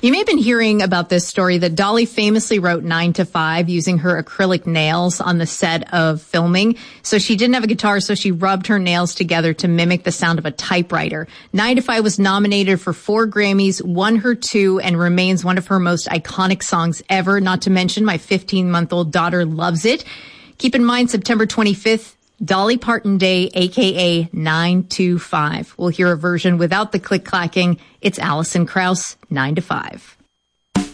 You may have been hearing about this story that Dolly famously wrote 9 to 5 using her acrylic nails on the set of filming. So she didn't have a guitar, so she rubbed her nails together to mimic the sound of a typewriter. 9 to 5 was nominated for 4 Grammys, won her 2, and remains one of her most iconic songs ever. Not to mention my 15-month-old daughter loves it. Keep in mind, September 25th, Dolly Parton Day, a.k.a. 9 to 5. We'll hear a version without the click-clacking. It's Alison Krauss, 9 to 5.